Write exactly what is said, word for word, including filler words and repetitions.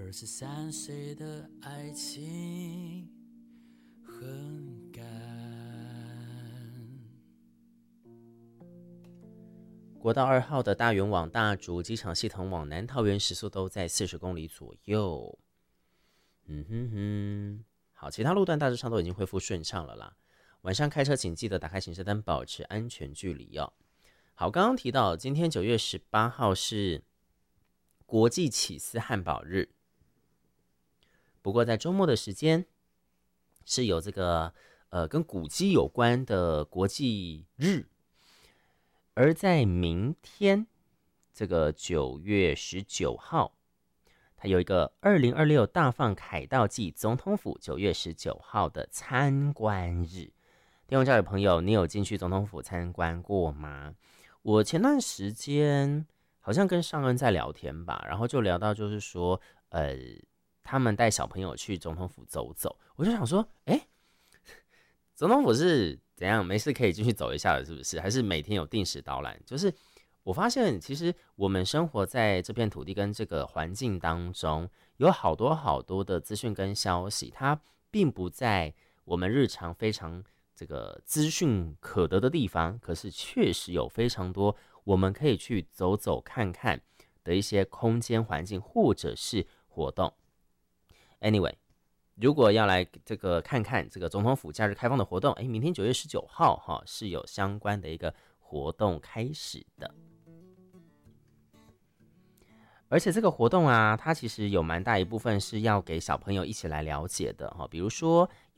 二十三岁的爱情很干。 国道二号的大园往大竹机场系统往南桃园时速都在四十公里左右。嗯哼哼，好，其他路段大致上都已经恢复顺畅了啦。晚上开车请记得打开行车灯，保持安全距离哦。好，刚刚提到今天九月十八号是国际起司汉堡日，不过在周末的时间是有这个呃跟古迹有关的国际日。而在明天，这个九月十九号，它有一个二零二六大放凯道暨总统府九月十九号的参观日。电话教育朋友，你有进去总统府参观过吗？我前段时间好像跟尚恩在聊天吧，然后就聊到就是说，呃，他们带小朋友去总统府走走，我就想说，哎，总统府是怎样？没事可以进去走一下的，是不是？还是每天有定时导览？就是我发现，其实我们生活在这片土地跟这个环境当中，有好多好多的资讯跟消息，它并不在我们日常非常这个资讯可得的地方，可是确实有非常多我们可以去走走看看的一些空间环境或者是活动。Anyway。如果要来这个看看这个总统府假日开放的活动，哎，明天九月十九号哈是有相关的一个活动开始的，而且这个活动啊，它其实有蛮大一部分是要给小朋友一起来了解的哈，比如说